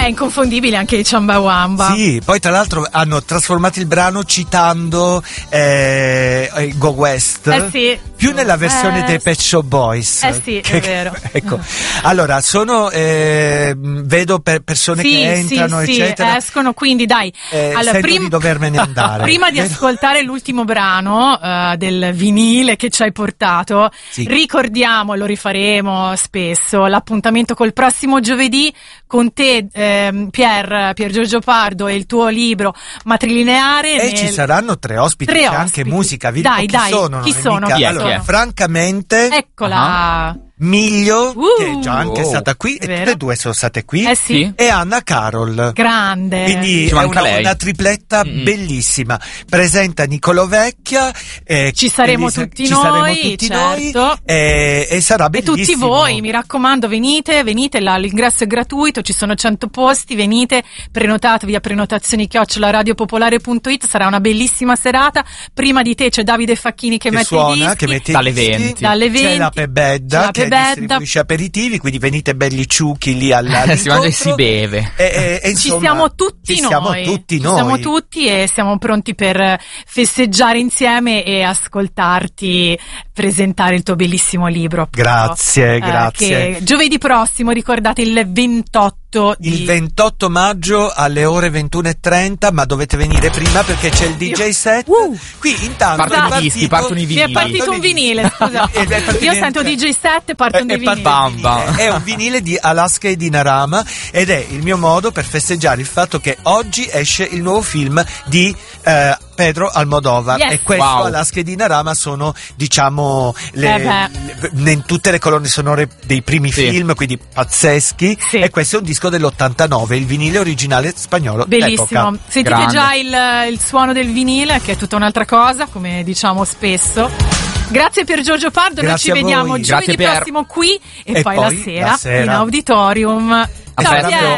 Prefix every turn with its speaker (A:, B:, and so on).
A: inconfondibile anche i Chumbawamba.
B: Sì, poi tra l'altro hanno trasformato il brano citando Go West.
A: Sì.
B: Più nella versione dei Pet Shop Boys.
A: Sì, è vero.
B: Ecco. Allora, vedo persone che entrano, eccetera.
A: Escono, quindi dai. Allora,
B: sento di dovermene andare.
A: Prima di ascoltare l'ultimo brano del vinile che ci hai portato, ricordiamo, lo rifaremo spesso, l'appuntamento col prossimo giovedì con te, Pier Giorgio Pardo, e il tuo libro Matrilineare.
B: E ci saranno 3 ospiti, c'è anche musica. Vi dico chi sono? Allora, francamente,
A: eccola.
B: Miglio, che è già anche stata qui, e tutte e due sono state qui, e Anna Carol.
A: Grande.
B: Quindi è una tripletta bellissima. Presenta Niccolò Vecchia.
A: Ci saremo tutti noi,
B: e sarà bellissimo.
A: E tutti voi, mi raccomando, venite, l'ingresso è gratuito, ci sono 100 posti, venite, prenotatevi a prenotazioni@radiopopolare.it, sarà una bellissima serata. Prima di te c'è Davide Facchini che mette i dischi.
B: Che mette
C: dalle 20.
B: C'è la Pebedda che distribuisce aperitivi, quindi venite belli ciucchi lì
C: si mangia e si beve.
A: Insomma, ci siamo tutti e siamo pronti per festeggiare insieme e ascoltarti presentare il tuo bellissimo libro.
B: Grazie.
A: Che giovedì prossimo, ricordate, il 28
B: maggio alle ore 21:30, ma dovete venire prima perché c'è il DJ set. Qui intanto
C: partono i vinili.
A: Mi è partito un vinile, scusa. Io sento DJ set, partono i vinili.
B: È un vinile di Alaska e Dinarama ed è il mio modo per festeggiare il fatto che oggi esce il nuovo film di Pedro Almodovar, e questo Alaska e Dinarama sono, diciamo, in tutte le colonne sonore dei primi film, quindi pazzeschi, e questo è un disco dell'89, il vinile originale spagnolo.
A: Bellissimo.
B: D'epoca.
A: Sentite
C: Grande.
A: già il suono del vinile, che è tutta un'altra cosa, come diciamo spesso. Grazie per Giorgio Pardo, noi ci vediamo giovedì prossimo qui e poi la sera in auditorium. Ciao Pier.